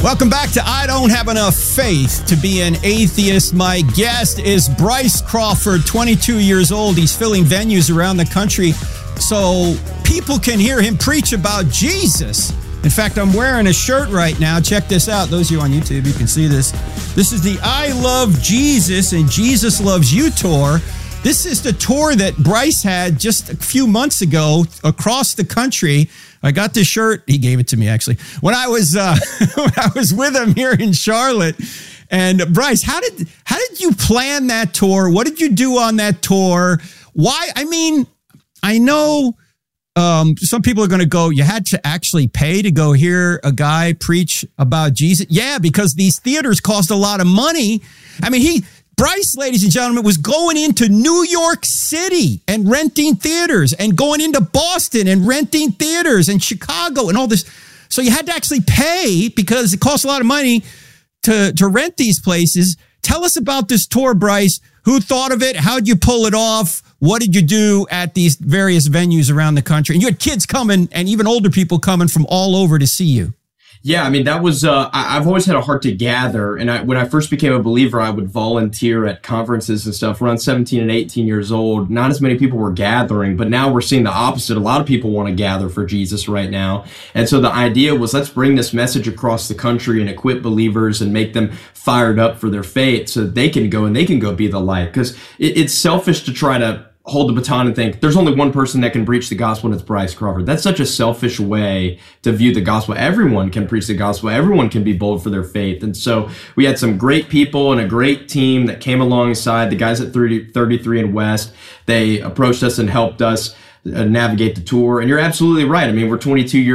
Welcome back to I Don't Have Enough Faith to Be an Atheist. My guest is Bryce Crawford, 22 years old. He's filling venues around the country so people can hear him preach about Jesus. In fact, I'm wearing a shirt right now. Check this out. Those of you on YouTube, you can see this. This is the I Love Jesus and Jesus Loves You tour. This is the tour that Bryce had just a few months ago across the country. I got this shirt. He gave it to me, actually, when I was when I was with him here in Charlotte. And Bryce, how did you plan that tour? What did you do on that tour? Why? I mean, I know some people are going to go, you had to actually pay to go hear a guy preach about Jesus. Yeah, because these theaters cost a lot of money. I mean, Bryce, ladies and gentlemen, was going into New York City and renting theaters and going into Boston and renting theaters and Chicago and all this. So you had to actually pay because it costs a lot of money to rent these places. Tell us about this tour, Bryce. Who thought of it? How'd you pull it off? What did you do at these various venues around the country? And you had kids coming and even older people coming from all over to see you. Yeah, I mean, that was, I've always had a heart to gather. And when I first became a believer, I would volunteer at conferences and stuff. Around 17 and 18 years old, not as many people were gathering, but now we're seeing the opposite. A lot of people want to gather for Jesus right now. And so the idea was, let's bring this message across the country and equip believers and make them fired up for their faith so that they can go be the light. Because it's selfish to try to hold the baton and think there's only one person that can preach the gospel, and it's Bryce Crawford. That's such a selfish way to view the gospel. Everyone can preach the gospel. Everyone can be bold for their faith. And so we had some great people and a great team that came alongside the guys at 33 and West. They approached us and helped us navigate the tour. And you're absolutely right. I mean, we're 22 years